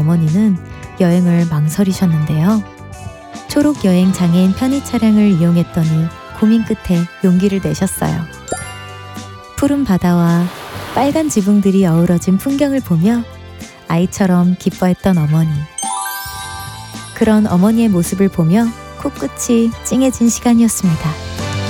어머니는 여행을 망설이셨는데요. 초록 여행 장애인 편의 차량을 이용했더니 고민 끝에 용기를 내셨어요. 푸른 바다와 빨간 지붕들이 어우러진 풍경을 보며 아이처럼 기뻐했던 어머니. 그런 어머니의 모습을 보며 코끝이 찡해진 시간이었습니다.